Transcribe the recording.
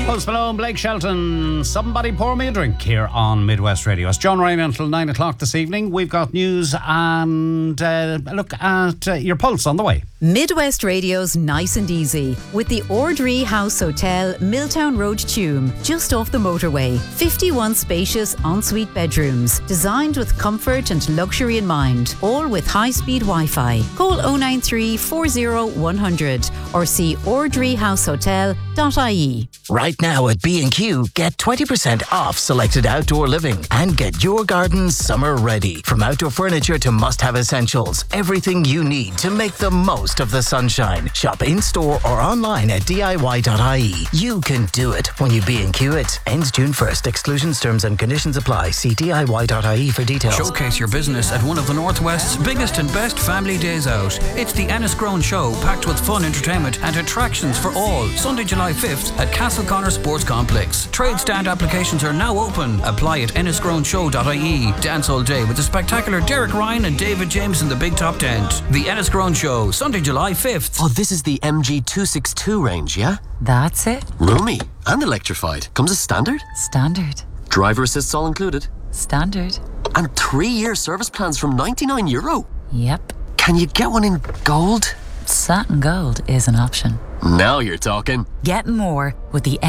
Post Malone, Blake Shelton, Somebody Pour Me a Drink here on Midwest Radio. It's John Ryan until 9 o'clock this evening. We've got news and a look at your pulse on the way. Midwest Radio's Nice and Easy with the Ordree House Hotel, Milltown Road, Tuam, just off the motorway. 51 spacious ensuite bedrooms, designed with comfort and luxury in mind, all with high-speed Wi-Fi. Call 093 40 100 or see ordreehousehotel.ie. Right now at B&Q, get 20% off selected outdoor living and get your garden summer ready. From outdoor furniture to must-have essentials, everything you need to make the most of the sunshine. Shop in-store or online at DIY.ie. You can do it when you B&Q it. Ends June 1st. Exclusions, terms and conditions apply. See DIY.ie for details. Showcase your business at one of the Northwest's biggest and best family days out. It's the Enniscrone Show, packed with fun, entertainment and attractions for all. Sunday, July 5th at Castleconnor Sports Complex. Trade stand applications are now open. Apply at enniscroneshow.ie. Dance all day with the spectacular Derek Ryan and David James in the Big Top Tent. The Enniscrone Show, Sunday, July 5th. Oh, this is the MG262 range, yeah? That's it. Roomy and electrified. Comes as standard? Standard. Driver assists all included? Standard. And 3-year service plans from €99? Yep. Can you get one in gold? Satin gold is an option. Now you're talking. Get more with the